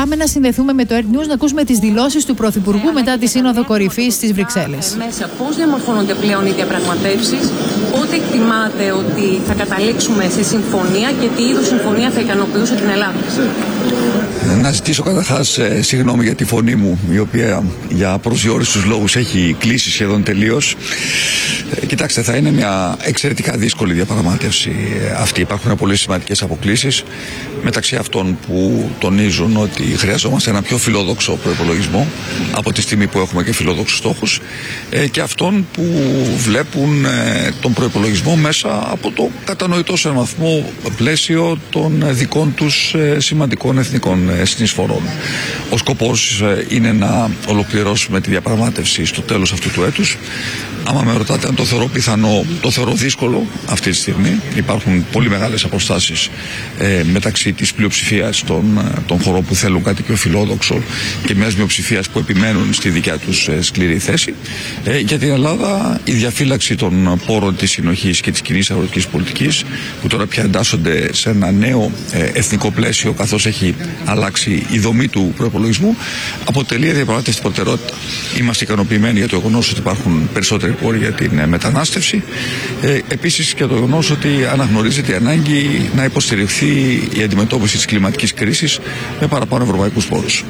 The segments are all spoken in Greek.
πάμε να συνδεθούμε με το Earth News να ακούσουμε τις δηλώσεις του Πρωθυπουργού μετά τη Σύνοδο Κορυφής στις Βρυξέλλες. Πώς διαμορφώνονται πλέον οι διαπραγματεύσεις, πότε εκτιμάτε ότι θα καταλήξουμε σε συμφωνία και τι είδους συμφωνία θα ικανοποιούσε την Ελλάδα? Να ζητήσω καταρχάς συγγνώμη για τη φωνή μου, η οποία για προσδιορίστους λόγους έχει κλείσει σχεδόν τελείως. Κοιτάξτε, θα είναι μια εξαιρετικά δύσκολη διαπραγμάτευση αυτή. Υπάρχουν πολύ σημαντικές αποκλίσεις μεταξύ αυτών που τονίζουν ότι χρειαζόμαστε ένα πιο φιλόδοξο προϋπολογισμό από τη στιγμή που έχουμε και φιλόδοξους στόχους, και αυτών που βλέπουν τον προϋπολογισμό μέσα από το κατανοητό σε έναν βαθμό πλαίσιο των δικών τους σημαντικών εθνικών συνεισφορών. Ο σκοπός είναι να ολοκληρώσουμε τη διαπραγμάτευση στο τέλος αυτού του έτους. Άμα με ρωτάτε αν το θεωρώ πιθανό, το θεωρώ δύσκολο αυτή τη στιγμή. Υπάρχουν πολύ μεγάλες αποστάσεις μεταξύ της πλειοψηφίας των χωρών που θέλουν κάτι πιο φιλόδοξο και μιας μειοψηφίας που επιμένουν στη δικιά τους σκληρή θέση. Για την Ελλάδα η διαφύλαξη των πόρων της συνοχής και της κοινής αγροτικής πολιτικής, που τώρα πια εντάσσονται σε ένα νέο εθνικό πλαίσιο καθώς έχει αλλάξει η δομή του προϋπολογισμού, αποτελεί διαπραγμάτευση προτεραιότητα. Είμαστε ικανοποιημένοι για το γεγονός ότι υπάρχουν περισσότεροι πόροι για την μετανάστευση. Επίσης και το γεγονός ότι αναγνωρίζεται η ανάγκη να υποστηριχθεί η αντιμετώπιση της κλιματικής κρίσης με παραπάνω ευρωπαϊκούς πόρους.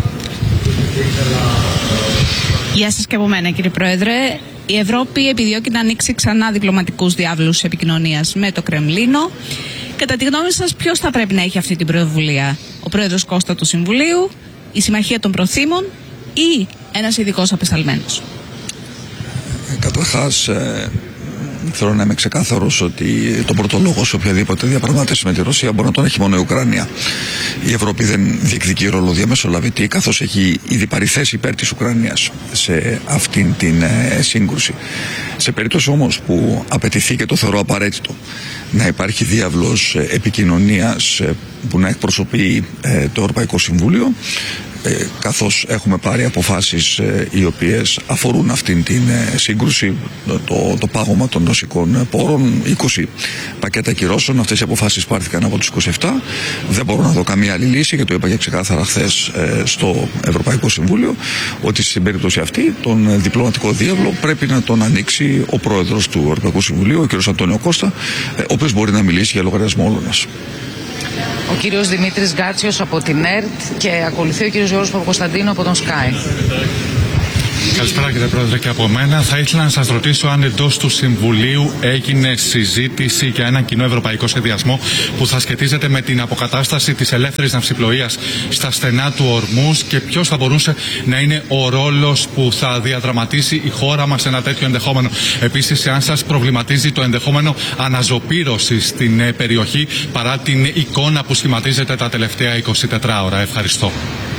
Γεια σας και από μένα, κύριε Πρόεδρε. Η Ευρώπη επιδιώκει να ανοίξει ξανά διπλωματικούς διάβλους επικοινωνίας με το Κρεμλίνο. Κατά τη γνώμη σας, ποιος θα πρέπει να έχει αυτή την πρωτοβουλία? Ο Πρόεδρος Κώστα του Συμβουλίου, η Συμμαχία των Προθήμων ή ένας ειδικός απεσταλμένος? Καταρχάς, θέλω να είμαι ξεκάθαρος ότι τον πρώτο λόγο σε οποιαδήποτε διαπραγμάτευση με τη Ρωσία μπορεί να τον έχει μόνο η Ουκρανία. Η Ευρώπη δεν διεκδικεί ρόλο διαμεσολαβητή, καθώς έχει ήδη πάρει θέση υπέρ της Ουκρανίας σε αυτήν την σύγκρουση. Σε περίπτωση όμως που απαιτηθεί, και το θεωρώ απαραίτητο, να υπάρχει διάβλος επικοινωνίας που να εκπροσωπεί το Ευρωπαϊκό Συμβούλιο, καθώς έχουμε πάρει αποφάσεις οι οποίες αφορούν αυτήν την σύγκρουση, το πάγωμα των ρωσικών πόρων, 20 πακέτα κυρώσεων, αυτές οι αποφάσεις πάρθηκαν από τους 27. Δεν μπορώ να δω καμία άλλη λύση, και το είπα και ξεκάθαρα χθες στο Ευρωπαϊκό Συμβούλιο, ότι στην περίπτωση αυτή τον διπλωματικό διάβλο πρέπει να τον ανοίξει ο πρόεδρος του Ευρωπαϊκού Συμβουλίου, ο κ. Αντώνιο Κώστα, ο οποίος μπορεί να μιλήσει για λογαριασμό όλων μας. Ο κύριος Δημήτρης Γκάτσιος από την ΕΡΤ και ακολουθεί ο κύριος Γιώργος Παπακοσταντίνου από τον Sky. Καλησπέρα κύριε Πρόεδρε και από μένα. Θα ήθελα να σας ρωτήσω αν εντός του Συμβουλίου έγινε συζήτηση για έναν κοινό ευρωπαϊκό σχεδιασμό που θα σχετίζεται με την αποκατάσταση της ελεύθερης ναυσιπλοείας στα στενά του Ορμούζ, και ποιος θα μπορούσε να είναι ο ρόλος που θα διαδραματίσει η χώρα μας σε ένα τέτοιο ενδεχόμενο. Επίσης, αν σας προβληματίζει το ενδεχόμενο αναζωπήρωση στην περιοχή παρά την εικόνα που σχηματίζεται τα τελευταία 24 ώρα. Ευχαριστώ.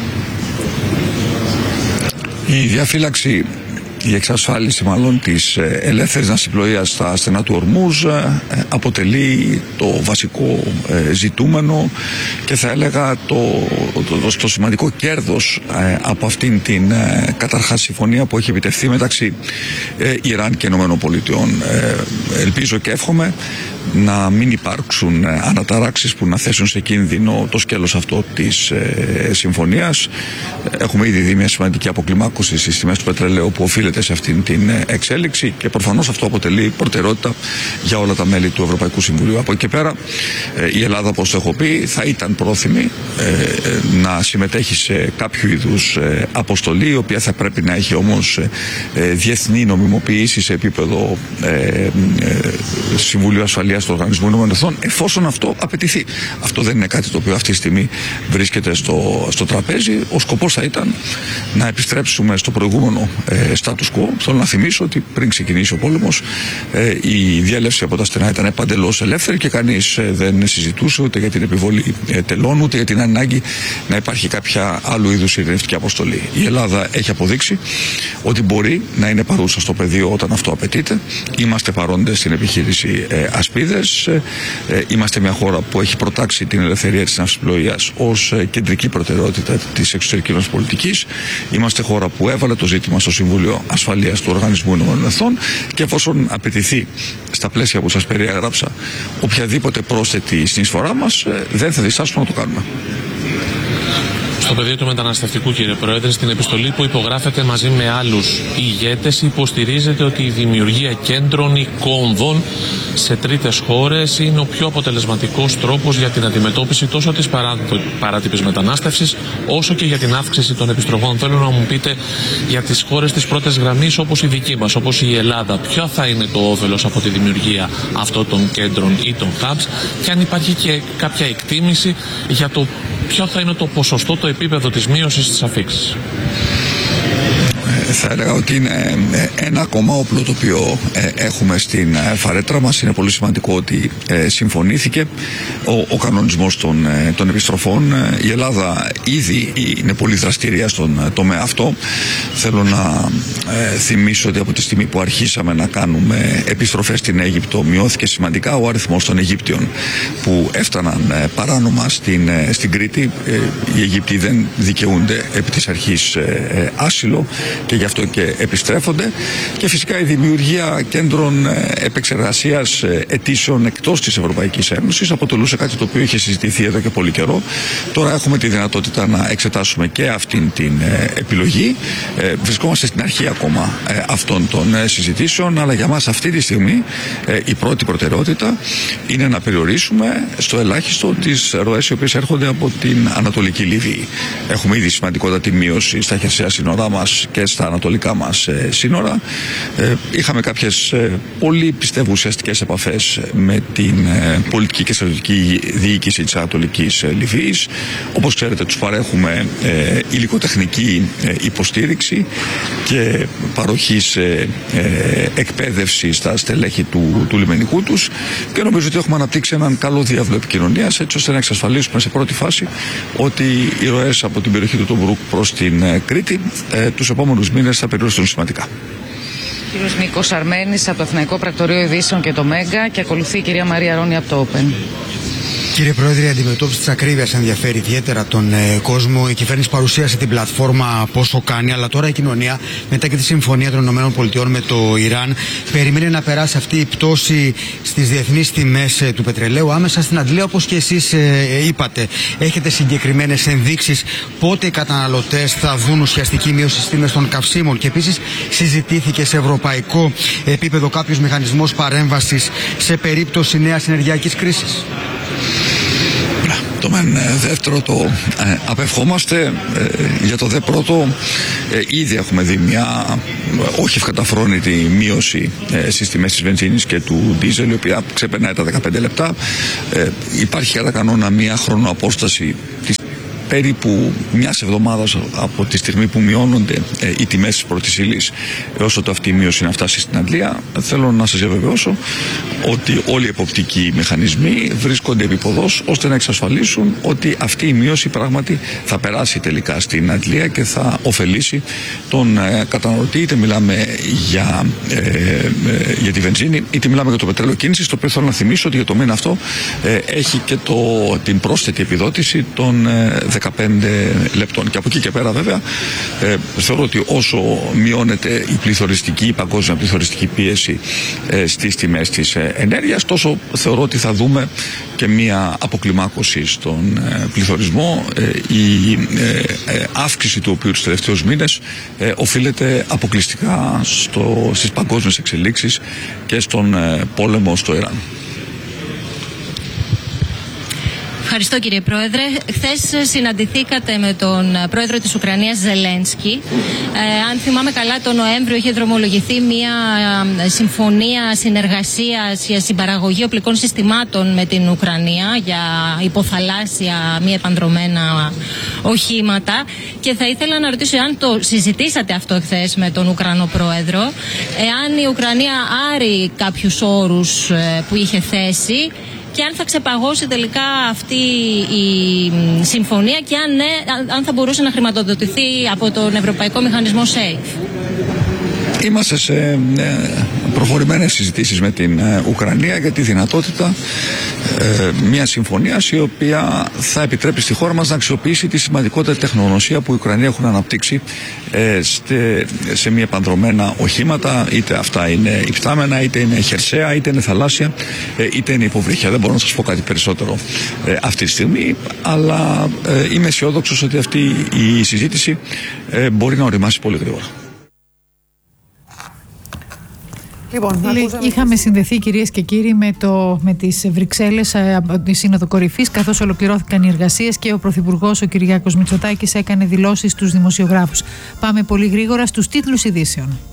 Η διαφύλαξη, η εξασφάλιση μάλλον της ελεύθερης ναυσιπλοείας στα στενά του Ορμούζ αποτελεί το βασικό ζητούμενο και θα έλεγα το σημαντικό κέρδος από αυτήν την καταρχάς συμφωνία που έχει επιτευχθεί μεταξύ Ιράν και ΗΠΑ. Ελπίζω και εύχομαι να μην υπάρξουν αναταράξεις που να θέσουν σε κίνδυνο το σκέλος αυτό της συμφωνίας. Έχουμε ήδη δει μια σημαντική αποκλιμάκωση στις τιμές του πετρελαίου που οφείλεται σε αυτήν την εξέλιξη, και προφανώς αυτό αποτελεί προτεραιότητα για όλα τα μέλη του Ευρωπαϊκού Συμβουλίου. Από εκεί και πέρα η Ελλάδα, όπως το έχω πει, θα ήταν πρόθυμη να συμμετέχει σε κάποιο είδους αποστολή, η οποία θα πρέπει να έχει όμως διεθνή νομιμοποίηση σε επίπεδο Συμβουλίου Ασφαλείας του Οργανισμού Ηνωμένων Εθνών, εφόσον αυτό απαιτηθεί. Αυτό δεν είναι κάτι το οποίο αυτή τη στιγμή βρίσκεται στο τραπέζι. Ο σκοπός θα ήταν να επιστρέψουμε στο προηγούμενο status quo. Θέλω να θυμίσω ότι πριν ξεκινήσει ο πόλεμος η διέλευση από τα στενά ήταν παντελώς ελεύθερη και κανείς δεν συζητούσε ούτε για την επιβολή τελών ούτε για την ανάγκη να υπάρχει κάποια άλλου είδους ειρηνευτική αποστολή. Η Ελλάδα έχει αποδείξει ότι μπορεί να είναι παρούσα στο πεδίο όταν αυτό απαιτείται. Είμαστε παρόντες στην επιχείρηση Ασπίδες. Είμαστε μια χώρα που έχει προτάξει την ελευθερία της ναυσιπλοείας ως κεντρική προτεραιότητα της εξωτερικής μας πολιτικής. Είμαστε χώρα που έβαλε το ζήτημα στο Συμβούλιο Ασφαλείας του Οργανισμού Ηνωμένων Εθνών, και εφόσον απαιτηθεί στα πλαίσια που σας περιέγραψα οποιαδήποτε πρόσθετη συνεισφορά μας, δεν θα διστάσουμε να το κάνουμε. Στο πεδίο του μεταναστευτικού, κύριε Πρόεδρε, στην επιστολή που υπογράφεται μαζί με άλλους ηγέτες, υποστηρίζεται ότι η δημιουργία κέντρων ή κόμβων σε τρίτες χώρες είναι ο πιο αποτελεσματικός τρόπος για την αντιμετώπιση τόσο της παράτυπης μετανάστευσης, όσο και για την αύξηση των επιστροφών. Θέλω να μου πείτε για τις χώρες της πρώτης γραμμής, όπως η δική μας, όπως η Ελλάδα, ποιο θα είναι το όφελος από τη δημιουργία αυτών των κέντρων ή των hubs, και αν υπάρχει και κάποια εκτίμηση για το ποιο θα είναι το ποσοστό, το επίπεδο της μείωσης της αφίξης. Θα έλεγα ότι είναι ένα ακόμα όπλο το οποίο έχουμε στην φαρέτρα μας. Είναι πολύ σημαντικό ότι συμφωνήθηκε ο κανονισμός των επιστροφών. Η Ελλάδα ήδη είναι πολύ δραστηρία στον τομέα αυτό. Θέλω να θυμίσω ότι από τη στιγμή που αρχίσαμε να κάνουμε επιστροφές στην Αίγυπτο, μειώθηκε σημαντικά ο αριθμός των Αιγύπτιων που έφταναν παράνομα στην Κρήτη. Οι Αιγύπτιοι δεν δικαιούνται επί της αρχής άσυλο και γι' αυτό και επιστρέφονται, και φυσικά η δημιουργία κέντρων επεξεργασίας αιτήσεων εκτός της Ευρωπαϊκής Ένωσης αποτελούσε κάτι το οποίο είχε συζητηθεί εδώ και πολύ καιρό. Τώρα έχουμε τη δυνατότητα να εξετάσουμε και αυτήν την επιλογή. Βρισκόμαστε στην αρχή ακόμα αυτών των συζητήσεων, αλλά για μας αυτή τη στιγμή η πρώτη προτεραιότητα είναι να περιορίσουμε στο ελάχιστο τις ροές οι οποίες έρχονται από την Ανατολική Λιβύη. Έχουμε ήδη σημαντικότατη μείωση στα χερσαία σύνορά μας και στα ανατολικά μας σύνορα. Είχαμε κάποιες πολύ, πιστεύω, ουσιαστικές επαφές με την πολιτική και στρατιωτική διοίκηση της Ανατολικής Λιβύης. Όπως ξέρετε, τους παρέχουμε υλικοτεχνική υποστήριξη και παροχής εκπαίδευση στα στελέχη του λιμενικού τους, και νομίζω ότι έχουμε αναπτύξει έναν καλό διάβλο επικοινωνίας, έτσι ώστε να εξασφαλίσουμε σε πρώτη φάση ότι οι ροές από την περιοχή του Τομπρούκ προς την Κρήτη τους επόμενους μήνες θα περιοριστούν σημαντικά. Κύριος Νίκος Αρμένης από το Αθηναϊκό Πρακτορείο Ειδήσεων και το Μέγκα, και ακολουθεί η κυρία Μαρία Ρόνη από το Open. Κύριε Πρόεδρε, η αντιμετώπιση της ακρίβειας ενδιαφέρει ιδιαίτερα τον κόσμο. Η κυβέρνηση παρουσίασε την πλατφόρμα πόσο κάνει, αλλά τώρα η κοινωνία, μετά και τη συμφωνία των ΗΠΑ με το Ιράν, περιμένει να περάσει αυτή η πτώση στις διεθνείς τιμές του πετρελαίου άμεσα στην αντλία, όπως και εσείς είπατε. Έχετε συγκεκριμένες ενδείξεις πότε οι καταναλωτές θα δουν ουσιαστική μείωση στις τιμές των καυσίμων? Και επίσης, συζητήθηκε σε ευρωπαϊκό επίπεδο κάποιος μηχανισμός παρέμβασης σε περίπτωση νέας ενεργειακής κρίσης? Το δεύτερο το απευχόμαστε. Για το δε πρώτο ήδη έχουμε δει μια όχι ευκαταφρόνητη μείωση στις τιμές της βενζίνης και του ντίζελ, η οποία ξεπερνάει τα 15 λεπτά. Υπάρχει κατά κανόνα μια χρονοαπόσταση της περίπου μιας εβδομάδας από τη στιγμή που μειώνονται οι τιμές της πρώτης ύλης έως ότι αυτή η μείωση να φτάσει στην αντλία. Θέλω να σας διαβεβαιώσω ότι όλοι οι εποπτικοί μηχανισμοί βρίσκονται επίποδος ώστε να εξασφαλίσουν ότι αυτή η μείωση πράγματι θα περάσει τελικά στην αντλία και θα ωφελήσει τον καταναλωτή, είτε μιλάμε για τη βενζίνη είτε μιλάμε για το πετρέλαιο κίνησης, το οποίο θέλω να θυμίσω ότι για το μήνα αυτό έχει και την πρόσθετη επιδότηση των 15 λεπτών. Και από εκεί και πέρα βέβαια θεωρώ ότι όσο μειώνεται η παγκόσμια πληθωριστική πίεση στις τιμές της ενέργειας, τόσο θεωρώ ότι θα δούμε και μία αποκλιμάκωση στον πληθωρισμό. Η αύξηση του οποίου τους τελευταίους μήνες οφείλεται αποκλειστικά στις παγκόσμιες εξελίξεις και στον πόλεμο στο Ιράν. Ευχαριστώ, κύριε Πρόεδρε. Χθες συναντηθήκατε με τον πρόεδρο της Ουκρανίας, Ζελένσκι. Αν θυμάμαι καλά, τον Νοέμβριο είχε δρομολογηθεί μια συμφωνία συνεργασίας για συμπαραγωγή οπλικών συστημάτων με την Ουκρανία για υποθαλάσσια μη επανδρομένα οχήματα. Και θα ήθελα να ρωτήσω αν το συζητήσατε αυτό χθες με τον Ουκρανό πρόεδρο, εάν η Ουκρανία άρει κάποιους όρους που είχε θέσει, και αν θα ξεπαγώσει τελικά αυτή η συμφωνία, και αν ναι, αν θα μπορούσε να χρηματοδοτηθεί από τον Ευρωπαϊκό Μηχανισμό SAFE. Είμαστε σε προχωρημένες συζητήσεις με την Ουκρανία για τη δυνατότητα μια συμφωνίας η οποία θα επιτρέπει στη χώρα μας να αξιοποιήσει τη σημαντικότερη τεχνογνωσία που η Ουκρανία έχουν αναπτύξει σε μια επανδρομένα οχήματα, είτε αυτά είναι υπτάμενα, είτε είναι χερσαία, είτε είναι θαλάσσια, είτε είναι υποβρύχια. Δεν μπορώ να σας πω κάτι περισσότερο αυτή τη στιγμή, αλλά είμαι αισιόδοξος ότι αυτή η συζήτηση μπορεί να οριμάσει πολύ γρήγορα. Λοιπόν, είχαμε συνδεθεί, κυρίες και κύριοι, με τις Βρυξέλλες από τη Σύνοδο Κορυφής, καθώς ολοκληρώθηκαν οι εργασίες και ο Πρωθυπουργός, ο Κυριάκος Μητσοτάκης, έκανε δηλώσεις στους δημοσιογράφους. Πάμε πολύ γρήγορα στους τίτλους ειδήσεων.